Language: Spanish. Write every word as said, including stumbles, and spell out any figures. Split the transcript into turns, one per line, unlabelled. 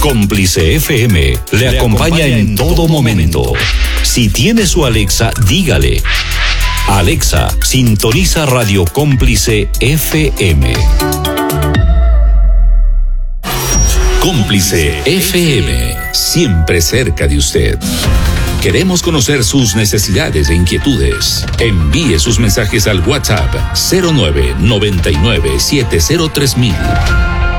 Cómplice F M le acompaña en todo momento. Si tiene su Alexa, dígale: Alexa, sintoniza Radio Cómplice F M. Cómplice F M, siempre cerca de usted. Queremos conocer sus necesidades e inquietudes. Envíe sus mensajes al WhatsApp cero nueve noventa y nueve siete cero tres mil.